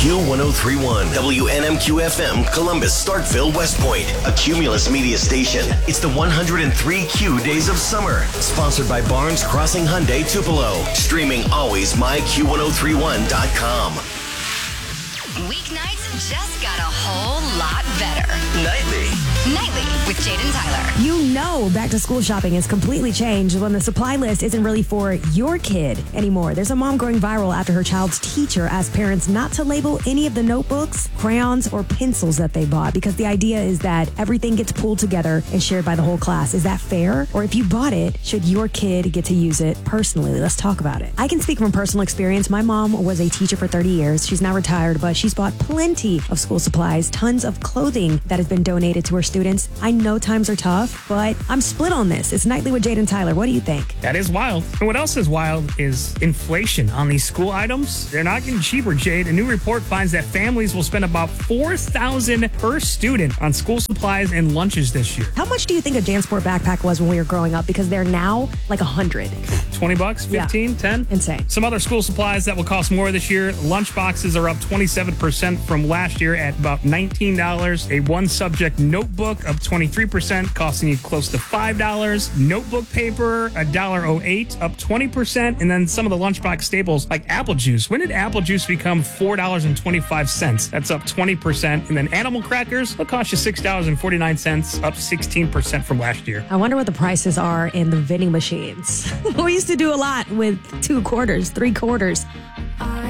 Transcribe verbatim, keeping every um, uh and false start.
Q one oh three point one, W N M Q F M, Columbus, Starkville, West Point, a Cumulus media station. It's the one hundred three Q Days of Summer, sponsored by Barnes Crossing Hyundai Tupelo. Streaming always my Q one oh three one dot com. Weeknights just got a whole lot better. Nightly. Nightly with Jaden Tyler. You know back to school shopping has completely changed when the supply list isn't really for your kid anymore. There's a mom going viral after her child's teacher asked parents not to label any of the notebooks, crayons, or pencils that they bought because the idea is that everything gets pulled together and shared by the whole class. Is that fair? Or if you bought it, should your kid get to use it personally? Let's talk about it. I can speak from personal experience. My mom was a teacher for thirty years. She's now retired, but she's bought plenty of school supplies, tons of clothing that has been donated to her students. I know times are tough, but I'm split on this. It's Nightly with Jaden Tyler. What do you think? That is wild. And what else is wild is inflation on these school items. They're not getting cheaper, Jade. A new report finds that families will spend about four thousand dollars per student on school supplies and lunches this year. How much do you think a JanSport backpack was when we were growing up? Because they're now like one hundred. twenty bucks, fifteen, yeah. ten? Insane. Some other school supplies that will cost more this year. Lunch boxes are up twenty-seven percent from last year at about nineteen dollars. A one-subject notebook up twenty-three percent, costing you close to five dollars. Notebook paper, one dollar oh eight, up twenty percent. And then some of the lunchbox staples like apple juice. When did apple juice become four dollars and twenty-five cents? That's up twenty percent. And then animal crackers, they'll cost you six dollars and forty-nine cents, up sixteen percent from last year. I wonder what the prices are in the vending machines. We used to do a lot with two quarters, three quarters. I